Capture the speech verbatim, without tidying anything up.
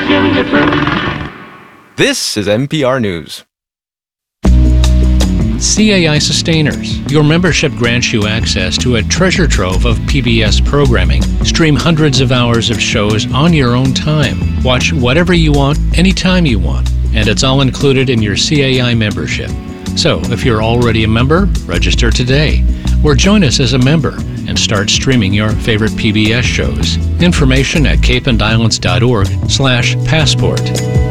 This is N P R News. C A I Sustainers. Your membership grants you access to a treasure trove of P B S programming. Stream hundreds of hours of shows on your own time. Watch whatever you want, anytime you want. And it's all included in your C A I membership. So, if you're already a member, register today. Or join us as a member and start streaming your favorite P B S shows. Information at cape and islands dot org slash passport.